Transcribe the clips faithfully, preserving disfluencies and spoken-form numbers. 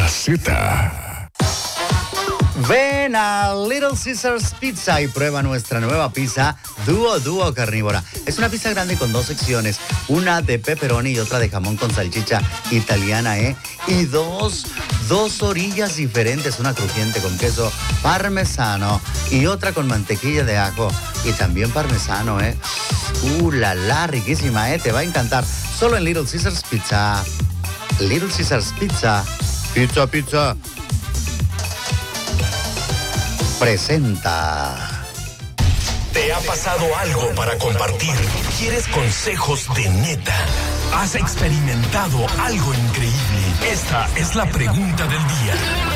la Z. Ven a Little Caesars Pizza y prueba nuestra nueva pizza Dúo Dúo Carnívora. Es una pizza grande con dos secciones, una de pepperoni y otra de jamón con salchicha italiana, ¿eh? Y dos, dos orillas diferentes, una crujiente con queso parmesano y otra con mantequilla de ajo y también parmesano, ¿eh? Uh, la la, riquísima, ¿eh? Te va a encantar. Solo en Little Caesars Pizza. Little Caesars Pizza. Pizza, pizza. Presenta. ¿Te ha pasado algo para compartir? ¿Quieres consejos de neta? ¿Has experimentado algo increíble? Esta es la pregunta del día.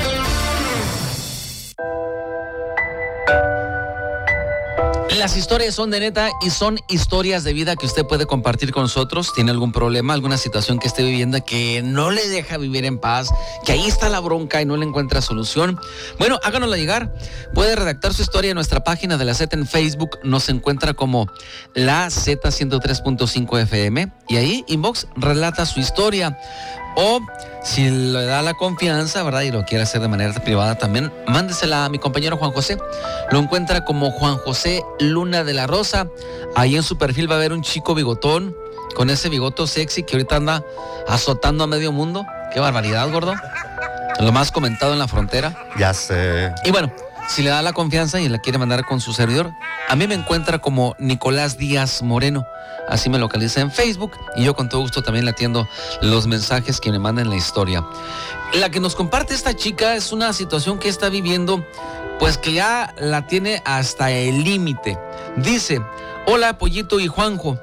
Las historias son de neta y son historias de vida que usted puede compartir con nosotros. ¿Tiene algún problema, alguna situación que esté viviendo que no le deja vivir en paz, que ahí está la bronca y no le encuentra solución? Bueno, háganosla llegar. Puede redactar su historia en nuestra página de la Z en Facebook. Nos encuentra como la Z ciento tres punto cinco F M y ahí, inbox, relata su historia. O si le da la confianza, ¿verdad? Y lo quiere hacer de manera privada también, mándesela a mi compañero Juan José. Lo encuentra como Juan José Luna de la Rosa. Ahí en su perfil va a haber un chico bigotón, con ese bigoto sexy que ahorita anda azotando a medio mundo. Qué barbaridad, gordo. Lo más comentado en la frontera. Ya sé. Y bueno, si le da la confianza y la quiere mandar con su servidor, a mí me encuentra como Nicolás Díaz Moreno. Así me localiza en Facebook y yo con todo gusto también le atiendo los mensajes que me mandan la historia. La que nos comparte esta chica es una situación que está viviendo, pues que ya la tiene hasta el límite. Dice: hola Pollito y Juanjo,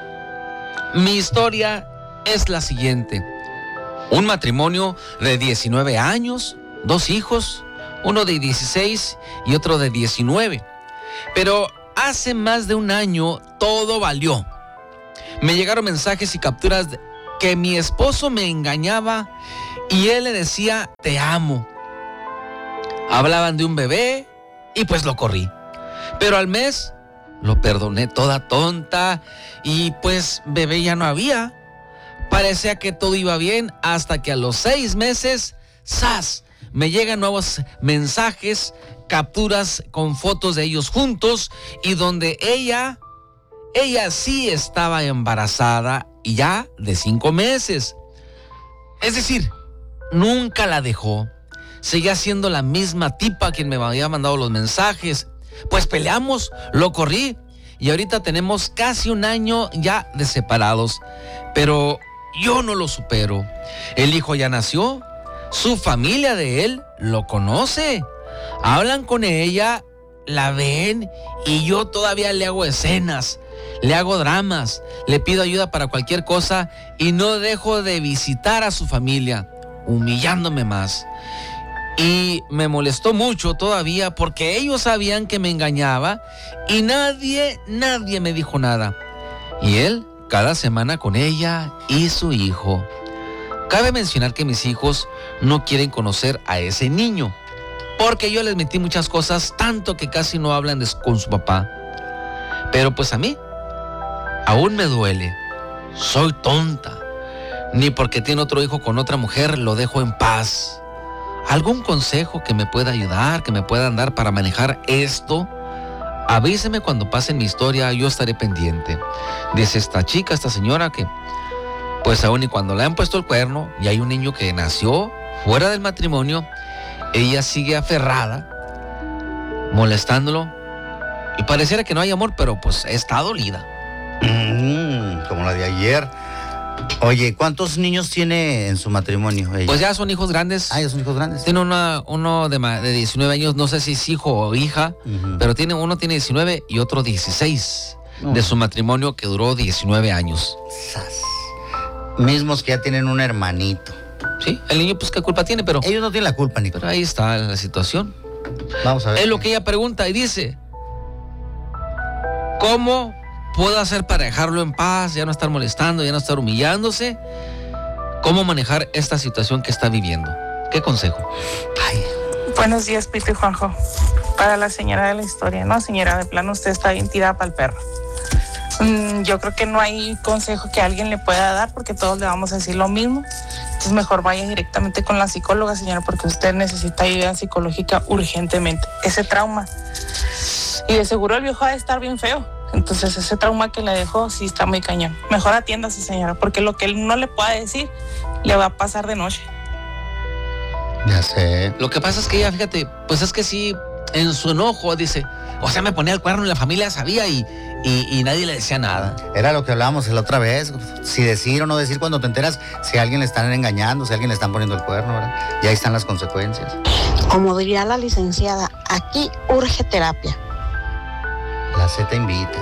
mi historia es la siguiente. Un matrimonio de diecinueve años, dos hijos, uno de dieciséis y otro de diecinueve. Pero hace más de un año todo valió. Me llegaron mensajes y capturas de que mi esposo me engañaba y él le decía te amo. Hablaban de un bebé y pues lo corrí. Pero al mes lo perdoné toda tonta y pues bebé ya no había. Parecía que todo iba bien hasta que a los seis meses, ¡zas!, me llegan nuevos mensajes, capturas con fotos de ellos juntos y donde ella... Ella sí estaba embarazada y ya de cinco meses. Es decir, nunca la dejó. Seguía siendo la misma tipa quien me había mandado los mensajes. Pues peleamos, lo corrí y ahorita tenemos casi un año ya de separados. Pero yo no lo supero. El hijo ya nació. Su familia de él lo conoce. Hablan con ella, la ven y yo todavía le hago escenas. Le hago dramas, le pido ayuda para cualquier cosa y no dejo de visitar a su familia, humillándome más. Y me molestó mucho todavía porque ellos sabían que me engañaba y nadie, nadie me dijo nada. Y él, cada semana con ella y su hijo. Cabe mencionar que mis hijos no quieren conocer a ese niño, porque yo les metí muchas cosas, tanto que casi no hablan de, con su papá. Pero pues a mí aún me duele. Soy tonta. Ni porque tiene otro hijo con otra mujer lo dejo en paz. ¿Algún consejo que me pueda ayudar, que me puedan dar para manejar esto? Avíseme cuando pase mi historia, yo estaré pendiente. Dice esta chica, esta señora, que pues aún y cuando le han puesto el cuerno y hay un niño que nació fuera del matrimonio, ella sigue aferrada, molestándolo. Y pareciera que no hay amor, pero pues está dolida. Mm, como la de ayer. Oye, ¿cuántos niños tiene en su matrimonio ella? Pues ya son hijos grandes. Ah, ya son hijos grandes. Tiene una, uno de, de diecinueve años, no sé si es hijo o hija, uh-huh. Pero tiene uno tiene diecinueve y otro dieciséis, uh-huh. De su matrimonio que duró diecinueve años. Sas. Mismos que ya tienen un hermanito. Sí, el niño pues qué culpa tiene, pero... Ellos no tienen la culpa, Nico. Pero ahí está la situación. Vamos a ver. Es lo que ella pregunta y dice: ¿cómo puedo hacer para dejarlo en paz, ya no estar molestando, ya no estar humillándose? ¿Cómo manejar esta situación que está viviendo? ¿Qué consejo? Ay. Buenos días, Pito y Juanjo. Para la señora de la historia, no, señora, de plano usted está bien tirada para el perro. Mm, yo creo que no hay consejo que alguien le pueda dar porque todos le vamos a decir lo mismo. Entonces mejor vaya directamente con la psicóloga, señora, porque usted necesita ayuda psicológica urgentemente. Ese trauma. Y de seguro el viejo ha de estar bien feo. Entonces ese trauma que le dejó sí está muy cañón. Mejor atiéndase, señora, porque lo que él no le pueda decir le va a pasar de noche. Ya sé. Lo que pasa es que ella, fíjate, pues es que sí, en su enojo dice, o sea, me ponía el cuerno y la familia sabía y, y, y nadie le decía nada. Era lo que hablábamos la otra vez, si decir o no decir cuando te enteras si a alguien le están engañando, si a alguien le están poniendo el cuerno, ¿verdad? Y ahí están las consecuencias. Como diría la licenciada, aquí urge terapia. La Z invita.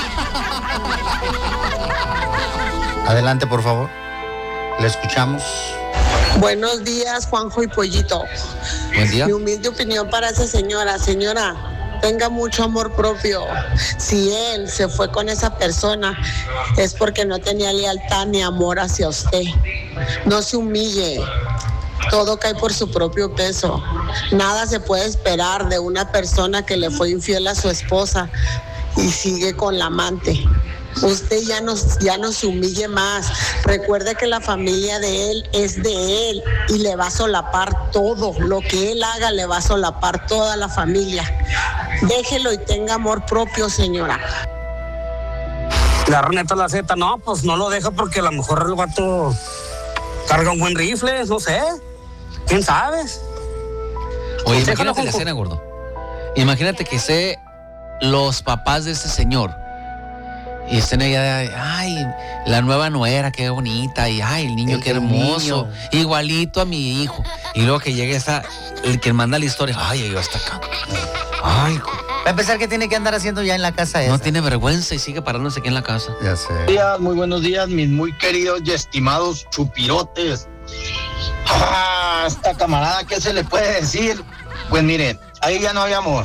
Adelante, por favor. Le escuchamos. Buenos días, Juanjo y Pollito. Buen día. Mi humilde opinión para esa señora. Señora, tenga mucho amor propio. Si él se fue con esa persona, es porque no tenía lealtad ni amor hacia usted. No se humille. Todo cae por su propio peso. Nada se puede esperar de una persona que le fue infiel a su esposa y sigue con la amante. Usted ya no, ya no se humille más. Recuerde que la familia de él es de él y le va a solapar todo. Lo que él haga le va a solapar toda la familia. Déjelo y tenga amor propio, señora. La neta, la Z, no, pues no lo deja porque a lo mejor el vato carga un buen rifle, no sé. ¿Quién sabe? Oye, Pues imagínate la escena, gordo. Imagínate que sé los papás de este señor y estén allá, ay, la nueva nuera, qué bonita, y ay, el niño, El- qué el hermoso, niño. igualito a mi hijo. Y luego que llegue esa, el que manda la historia, ay, yo hasta acá. Ay, Para empezar, ¿qué tiene que andar haciendo ya en la casa esa? no tiene vergüenza y sigue parándose aquí en la casa. Ya sé. Buenos días, muy buenos días, mis muy queridos y estimados chupirotes. Ah, esta camarada, ¿qué se le puede decir? Pues miren, ahí ya no había amor.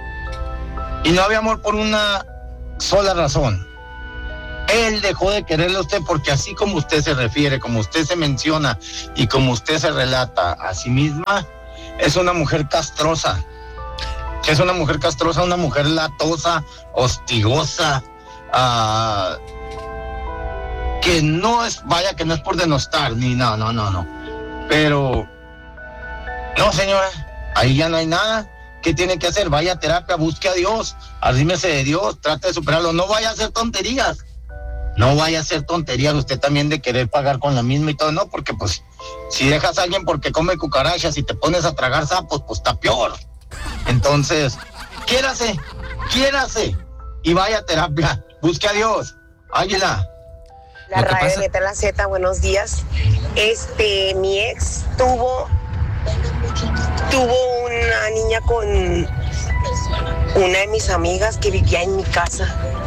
Y no había amor por una sola razón. Él dejó de quererle a usted porque así como usted se refiere, como usted se menciona y como usted se relata a sí misma, es una mujer castrosa. Que es una mujer castrosa, una mujer latosa, hostigosa, ah, que no es, vaya, que no es por denostar, ni no, no, no, no. Pero, no, señora, ahí ya no hay nada. ¿Qué tiene que hacer? Vaya a terapia, busque a Dios, arrímese de Dios, trate de superarlo. No vaya a hacer tonterías. No vaya a hacer tonterías usted también de querer pagar con la misma y todo, no, porque pues, si dejas a alguien porque come cucarachas y te pones a tragar sapos, pues está peor. Entonces, quiérase, quiérase y vaya a terapia, busque a Dios. Águila. La Lo que radio pasa- Neta La Z, buenos días. Este, mi ex tuvo, tuvo una niña con una de mis amigas que vivía en mi casa.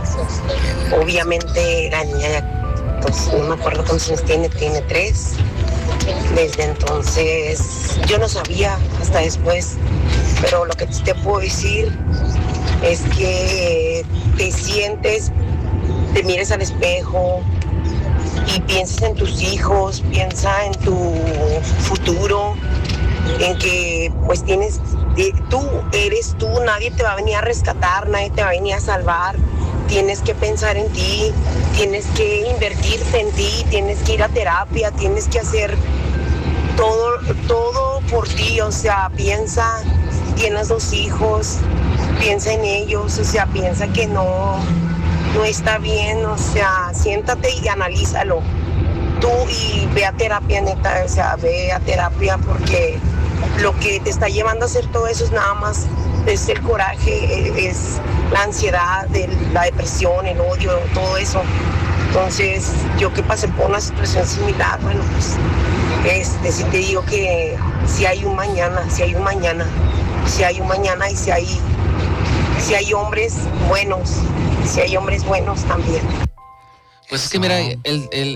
Obviamente la niña ya, pues no me acuerdo cuántos años tiene, tiene tres. Desde entonces yo no sabía hasta después, pero lo que te puedo decir es que te sientes, te mires al espejo y pienses en tus hijos, piensa en tu futuro, en que pues tienes, eh, tú eres tú, nadie te va a venir a rescatar, nadie te va a venir a salvar. Tienes que pensar en ti, tienes que invertirte en ti, tienes que ir a terapia, tienes que hacer todo, todo por ti, o sea, piensa, tienes dos hijos, piensa en ellos, o sea, piensa que no, no está bien, o sea, siéntate y analízalo. Tú y ve a terapia, neta, o sea, ve a terapia porque lo que te está llevando a hacer todo eso es nada más, es el coraje, es la ansiedad, la depresión, el odio, todo eso. Entonces, yo que pasé por una situación similar, bueno, pues, este, sí te digo que si hay un mañana, si hay un mañana, si hay un mañana y si hay, si hay hombres buenos, si hay hombres buenos también. Pues es que mira, el, el,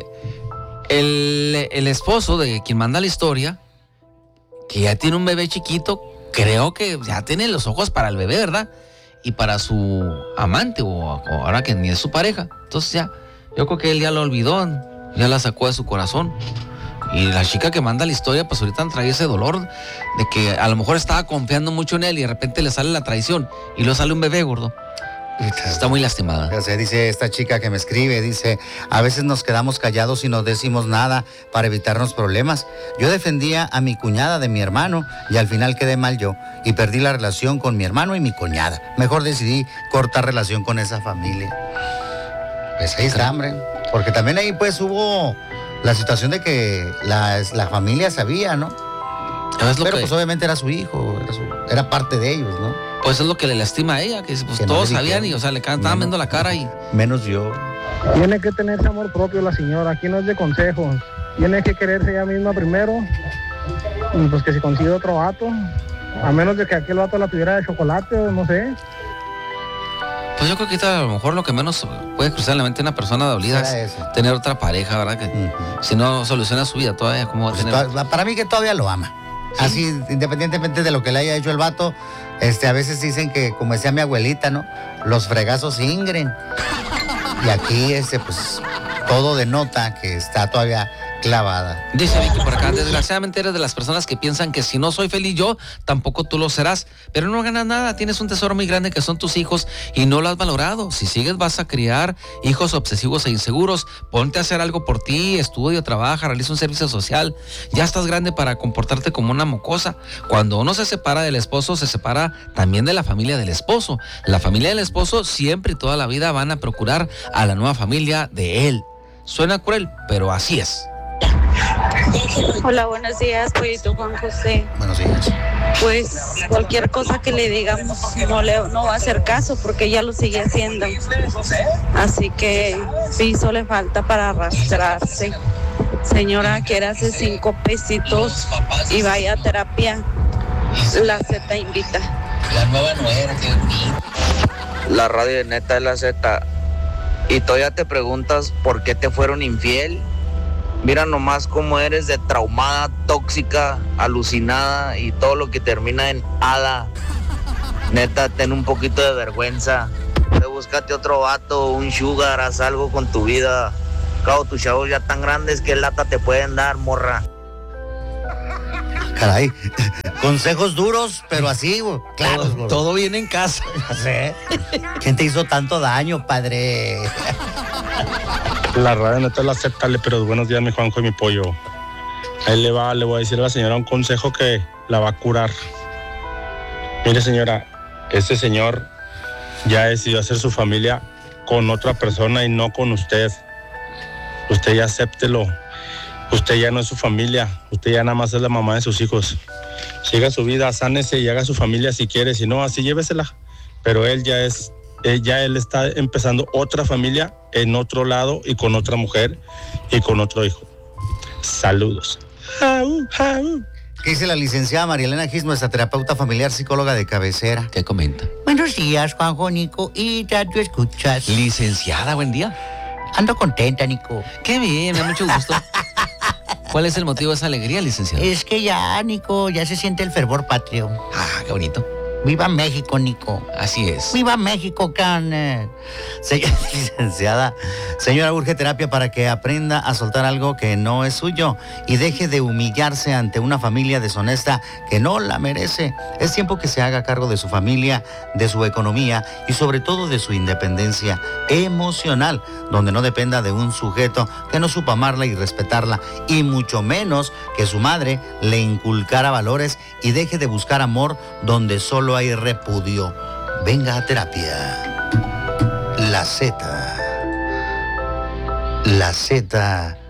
el, el esposo de quien manda la historia, que ya tiene un bebé chiquito, creo que ya tiene los ojos para el bebé, ¿verdad? Y para su amante, o, o ahora que ni es su pareja. Entonces ya, yo creo que él ya lo olvidó, ya la sacó de su corazón. Y la chica que manda la historia, pues ahorita trae ese dolor de que a lo mejor estaba confiando mucho en él y de repente le sale la traición y luego sale un bebé, gordo. Está muy lastimada. O sea, dice esta chica que me escribe, dice, a veces nos quedamos callados y no decimos nada para evitarnos problemas. Yo defendía a mi cuñada de mi hermano y al final quedé mal yo y perdí la relación con mi hermano y mi cuñada. Mejor decidí cortar relación con esa familia. Pues ahí está, hombre. Porque también ahí pues hubo la situación de que la, la familia sabía, ¿no? Es lo Pero que, pues obviamente era su hijo, era, su, era parte de ellos, ¿no? pues es lo que le lastima a ella, que pues Que no todos le sabían dijeron. y, o sea, le estaban viendo la cara y... Menos yo. Tiene que tener ese amor propio la señora, aquí no es de consejos. Tiene que quererse ella misma primero, y pues que se consiga otro vato, a menos de que aquel vato la tuviera de chocolate o no sé. Pues yo creo que a lo mejor lo que menos puede cruzar la mente de una persona dolida Será es eso. tener otra pareja, ¿verdad? Que Ujú. si no soluciona su vida todavía, ¿cómo va a Pues tener? to- para mí que todavía lo ama. Así, independientemente de lo que le haya hecho el vato, este, a veces dicen que, como decía mi abuelita, ¿no? Los fregazos ingren. Y aquí, este, pues, todo denota que está todavía clavada. Dice Vicky por acá, desgraciadamente eres de las personas que piensan que si no soy feliz yo, tampoco tú lo serás, pero no ganas nada, tienes un tesoro muy grande que son tus hijos y no lo has valorado. Si sigues vas a criar hijos obsesivos e inseguros, ponte a hacer algo por ti, estudia, trabaja, realiza un servicio social, ya estás grande para comportarte como una mocosa. Cuando uno se separa del esposo, se separa también de la familia del esposo. La familia del esposo siempre y toda la vida van a procurar a la nueva familia de él. Suena cruel, pero así es. Hola, buenos días, Pollito Juan José. Buenos días. Pues cualquier cosa que le digamos no le no va a hacer caso porque ya lo sigue haciendo. Así que piso le falta para arrastrarse. Señora, quiere hacer cinco pesitos y vaya a terapia. La Z invita. La nueva nuera, La radio de Neta es la Z. Y todavía te preguntas por qué te fueron infiel. Mira nomás cómo eres de traumada, tóxica, alucinada y todo lo que termina en hada. Neta, ten un poquito de vergüenza. Te búscate otro vato, un sugar, haz algo con tu vida. Cabo, tus chavos ya tan grandes que lata te pueden dar, morra. Caray, consejos duros, pero así, güey, claros, güey. Todo viene en casa. Ya sé. ¿Quién te hizo tanto daño, padre? La radio Neta es la Z, pero buenos días, mi Juanjo y mi pollo. Ahí le va, le voy a decir a la señora un consejo que la va a curar. Mire, señora, este señor ya decidió hacer su familia con otra persona y no con usted. Usted ya acéptelo. Usted ya no es su familia. Usted ya nada más es la mamá de sus hijos. Siga su vida, sánese y haga su familia si quiere. Si no, así llévesela. Pero él ya es, él ya él está empezando otra familia en otro lado y con otra mujer y con otro hijo. Saludos. Jau, jau. ¿Qué dice la licenciada María Elena Gis, nuestra terapeuta familiar, psicóloga de cabecera? ¿Qué comenta? Buenos días, Juanjo, Nico, y ya tú escuchas. Licenciada, buen día. Ando contenta, Nico. Qué bien, me da mucho gusto. ¿Cuál es el motivo de esa alegría, licenciada? Es que ya, Nico, ya se siente el fervor patrio. Ah, qué bonito. Viva México, Nico. Así es. Viva México, can. Señora licenciada, señora, urge terapia para que aprenda a soltar algo que no es suyo y deje de humillarse ante una familia deshonesta que no la merece. Es tiempo que se haga cargo de su familia, de su economía y sobre todo de su independencia emocional, donde no dependa de un sujeto que no supa amarla y respetarla, y mucho menos que su madre le inculcara valores y deje de buscar amor donde solo hay repudio. Venga a terapia. La Z. La Z